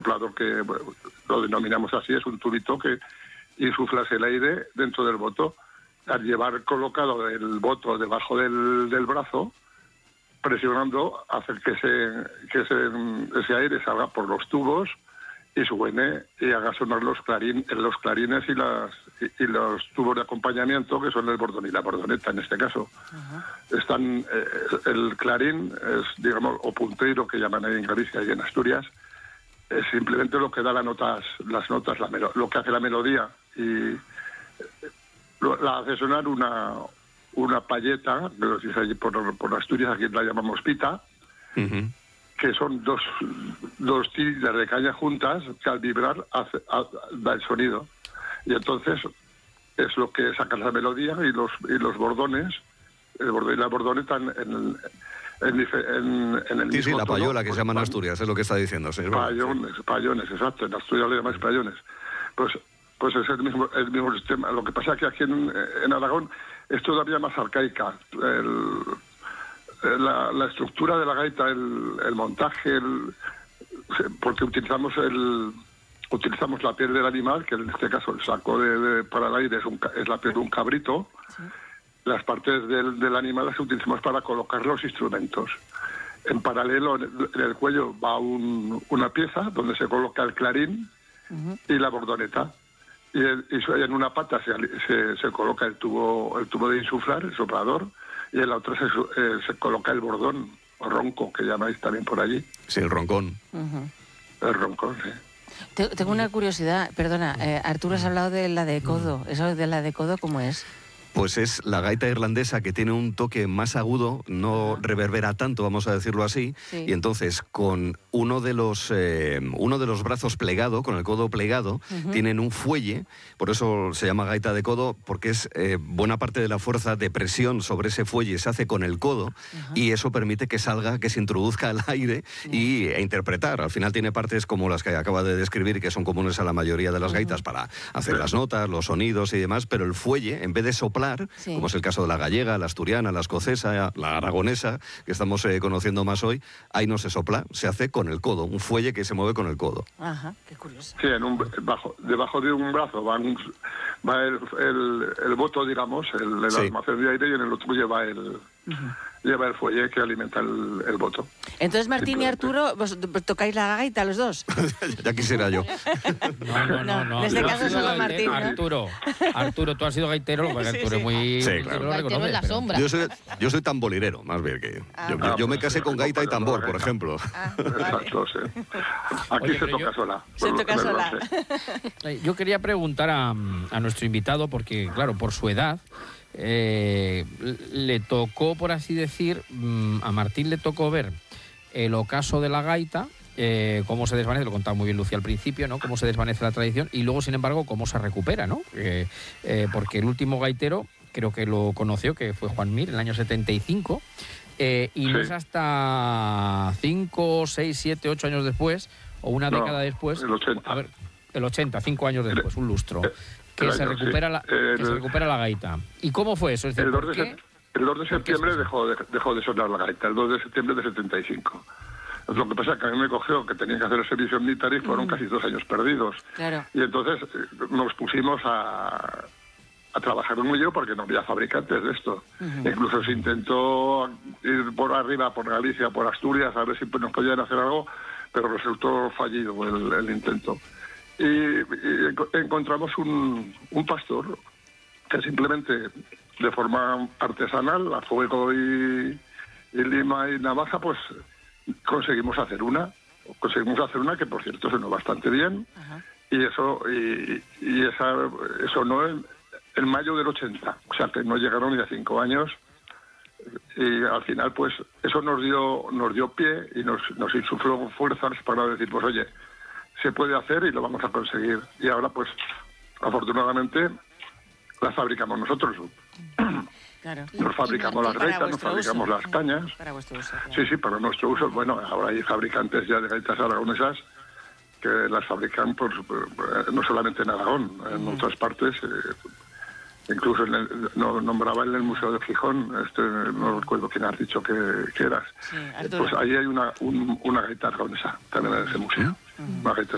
soplador que lo denominamos así, es un tubito que insuflas el aire dentro del boto. Al llevar colocado el boto debajo del brazo, presionando, hacer que ese aire salga por los tubos y suene y haga sonar los clarines y los tubos de acompañamiento, que son el bordón y la bordoneta en este caso. Están el clarín es, digamos, o puntero, que llaman ahí en Galicia y en Asturias, es simplemente lo que da las notas, lo que hace la melodía, y la hace sonar una payeta, que lo dice allí por Asturias, aquí la llamamos pita, que son dos tiras de caña juntas que al vibrar da el sonido. Y entonces es lo que saca la melodía, y los bordones, el bordón y la bordoneta en el mismo Sí, la tono, payola, que se llaman Asturias, es lo que está diciendo. Sí, payones, exacto. En Asturias le llamáis payones. Pues es el mismo sistema. Lo que pasa es que aquí en Aragón es todavía más arcaica. La estructura de la gaita, el montaje, porque utilizamos la piel del animal, que en este caso el saco para el aire es la piel de un cabrito. Sí. Las partes del animal las utilizamos para colocar los instrumentos. En paralelo, en el cuello va una pieza donde se coloca el clarín y la bordoneta. Y en una pata se coloca el tubo de insuflar, el soplador, y en la otra se coloca el bordón, o ronco, que llamáis también por allí. Sí, el roncón. El roncón, sí. Tengo una curiosidad, perdona, Arturo, has hablado de la de codo. ¿Eso de la de codo cómo es? Pues es la gaita irlandesa, que tiene un toque más agudo, no reverbera tanto, vamos a decirlo así, sí. Y entonces con uno de los brazos plegado, con el codo plegado, tienen un fuelle, por eso se llama gaita de codo, porque es buena parte de la fuerza de presión sobre ese fuelle se hace con el codo, y eso permite que salga, que se introduzca el aire e interpretar. Al final tiene partes como las que acaba de describir, que son comunes a la mayoría de las gaitas para hacer las notas, los sonidos y demás, pero el fuelle, en vez de soplar, como es el caso de la gallega, la asturiana, la escocesa, la aragonesa, que estamos conociendo más hoy, ahí no se sopla, se hace con el codo, un fuelle que se mueve con el codo. Ajá, qué curioso. Sí, debajo de un brazo va el boto, digamos, el almacén de aire, y en el otro lleva el fuelle que alimenta el boto. Entonces, Martín y Arturo, ¿vos tocáis la gaita los dos? Ya quisiera yo. No. En este caso solo Martín, ¿no? Arturo, tú has sido gaitero, porque Arturo es muy... Sí, claro. Gaitero en la sombra. Yo soy tamborilero, más bien que... Yo me casé con gaita y tambor, por ejemplo. Exacto, sí. Aquí se toca sola. Se toca sola. Yo quería preguntar a nuestro invitado, porque, claro, por su edad, le tocó, por así decir, a Martín le tocó ver el ocaso de la gaita, cómo se desvanece, lo contaba muy bien Lucía al principio, ¿no? Cómo se desvanece la tradición, y luego, sin embargo, cómo se recupera, ¿no? Porque el último gaitero, creo que lo conoció, que fue Juan Mir, en el año 75, no es hasta 5, 6, 7, 8 años después, o una década después, el 80. A ver, el 80, 5 años después, un lustro, que se recupera la gaita. ¿Y cómo fue eso? Es decir, el 2 de septiembre dejó de sonar la gaita, el 2 de septiembre de 75. Lo que pasa es que a mí me cogió que tenía que hacer el servicio militar y fueron casi 2 años perdidos. Claro. Y entonces nos pusimos a trabajar muy yo, porque no había fabricantes de esto. Incluso se intentó ir por arriba, por Galicia, por Asturias, a ver si nos podían hacer algo, pero resultó fallido el intento. Y encontramos un pastor que simplemente, de forma artesanal, a fuego y lima y navaja, pues conseguimos hacer una que, por cierto, sonó bastante bien. Y eso sonó en mayo del 80, o sea que no llegaron ni a 5 años, y al final pues eso nos dio pie y nos insufló fuerzas para decir, pues oye, se puede hacer y lo vamos a conseguir. Y ahora pues afortunadamente las fabricamos nosotros. Claro. Nos fabricamos las gaitas, nos fabricamos las cañas. Para vuestro uso. Claro. Sí, para nuestro uso. Bueno, ahora hay fabricantes ya de gaitas aragonesas que las fabrican no solamente en Aragón, en otras partes. Incluso nombraba en el Museo de Gijón, no recuerdo quién has dicho que eras. Sí, pues ahí hay una gaita aragonesa también en ese museo. Una gaita